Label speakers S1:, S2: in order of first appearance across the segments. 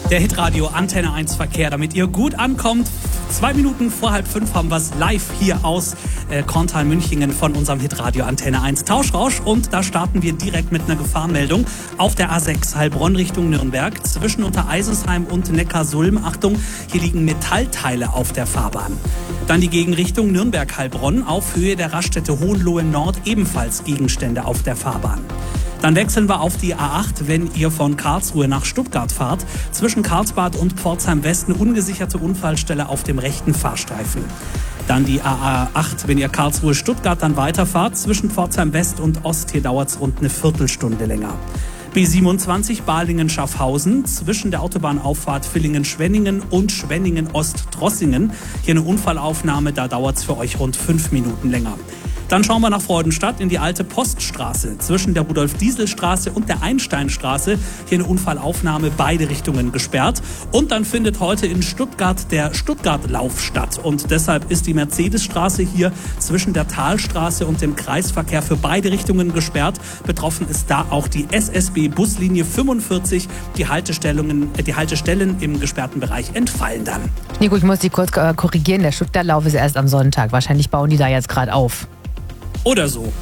S1: Der Hitradio Antenne 1 Verkehr, damit ihr gut ankommt. 2 Minuten vor 4:30 haben wir es live hier aus Korntal-Münchingen von unserem Hitradio Antenne 1 Tauschrausch. Und da starten wir direkt mit einer Gefahrenmeldung auf der A6 Heilbronn Richtung Nürnberg. Zwischen Untereisesheim und Neckarsulm. Achtung, hier liegen Metallteile auf der Fahrbahn. Dann die Gegenrichtung Nürnberg-Heilbronn auf Höhe der Raststätte Hohenlohe Nord, ebenfalls Gegenstände auf der Fahrbahn. Dann wechseln wir auf die A8, wenn ihr von Karlsruhe nach Stuttgart fahrt. Zwischen Karlsbad und Pforzheim West eine ungesicherte Unfallstelle auf dem rechten Fahrstreifen. Dann die A8, wenn ihr Karlsruhe-Stuttgart dann weiterfahrt. Zwischen Pforzheim West und Ost, hier dauert es rund eine Viertelstunde länger. B27 Balingen-Schaffhausen zwischen der Autobahnauffahrt Villingen-Schwenningen und Schwenningen-Ost-Drossingen. Hier eine Unfallaufnahme, da dauert es für euch rund 5 Minuten länger. Dann schauen wir nach Freudenstadt in die alte Poststraße. Zwischen der Rudolf-Diesel-Straße und der Einsteinstraße. Hier eine Unfallaufnahme, beide Richtungen gesperrt. Und dann findet heute in Stuttgart der Stuttgart-Lauf statt. Und deshalb ist die Mercedesstraße hier zwischen der Talstraße und dem Kreisverkehr für beide Richtungen gesperrt. Betroffen ist da auch die SSB-Buslinie 45. Die Haltestellen im gesperrten Bereich entfallen dann.
S2: Nico, ich muss dich kurz korrigieren. Der Stuttgart-Lauf ist erst am Sonntag. Wahrscheinlich bauen die da jetzt gerade auf.
S1: Oder so.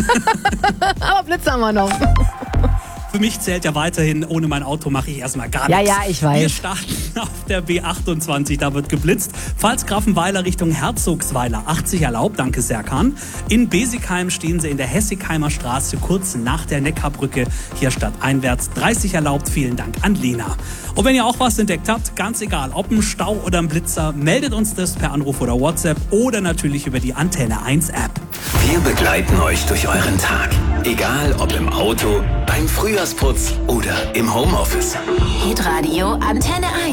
S2: Aber Blitz haben wir noch.
S1: Für mich zählt ja weiterhin, ohne mein Auto mache ich erstmal gar nichts.
S2: Ja, ich weiß.
S1: Wir starten auf der B28, da wird geblitzt. Pfalz-Grafenweiler Richtung Herzogsweiler, 80 erlaubt, danke Serkan. In Besigheim stehen sie in der Hessigheimer Straße, kurz nach der Neckarbrücke. Hier stadteinwärts 30 erlaubt, vielen Dank an Lena. Und wenn ihr auch was entdeckt habt, ganz egal, ob ein Stau oder ein Blitzer, meldet uns das per Anruf oder WhatsApp oder natürlich über die Antenne 1 App.
S3: Wir begleiten euch durch euren Tag. Egal ob im Auto, beim Frühjahrsputz oder im Homeoffice.
S4: Hitradio Antenne 1.